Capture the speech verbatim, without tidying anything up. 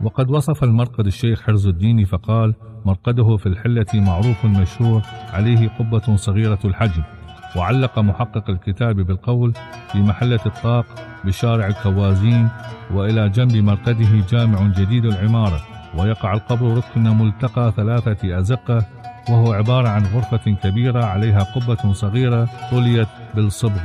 وقد وصف المرقد الشيخ حرز الدين فقال: مرقده في الحلة معروف مشهور، عليه قبة صغيرة الحجم. وعلق محقق الكتاب بالقول: في محلة الطاق بشارع الكوازين، وإلى جنب مرقده جامع جديد العمارة، ويقع القبر ركن ملتقى ثلاثة أزقة، وهو عبارة عن غرفة كبيرة عليها قبة صغيرة طليت بالصبغ.